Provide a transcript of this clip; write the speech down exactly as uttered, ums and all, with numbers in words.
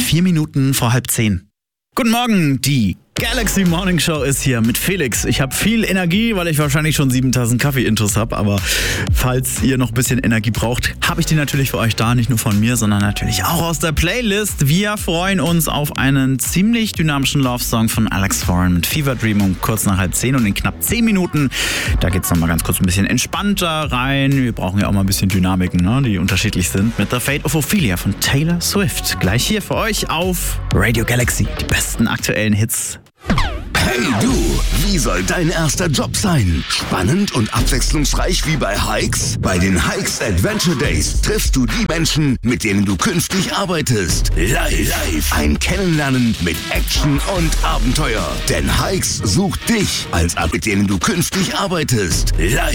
Vier Minuten vor halb zehn. Guten Morgen, die Galaxy Morning Show ist hier mit Felix. Ich habe viel Energie, weil ich wahrscheinlich schon sieben Tassen Kaffee-Intus habe. Aber falls ihr noch ein bisschen Energie braucht, habe ich die natürlich für euch da. Nicht nur von mir, sondern natürlich auch aus der Playlist. Wir freuen uns auf einen ziemlich dynamischen Love-Song von Alex Warren mit Fever Dream um kurz nach halb zehn. Und in knapp zehn Minuten, da geht es nochmal ganz kurz ein bisschen entspannter rein. Wir brauchen ja auch mal ein bisschen Dynamiken, ne, die unterschiedlich sind. Mit The Fate of Ophelia von Taylor Swift. Gleich hier für euch auf Radio Galaxy. Die besten aktuellen Hits. Hey du, wie soll dein erster Job sein? Spannend und abwechslungsreich wie bei Hikes? Bei den Hikes Adventure Days triffst du die Menschen, mit denen du künftig arbeitest. Live, live. Ein Kennenlernen mit Action und Abenteuer. Denn Hikes sucht dich als Ab, mit denen du künftig arbeitest. Live.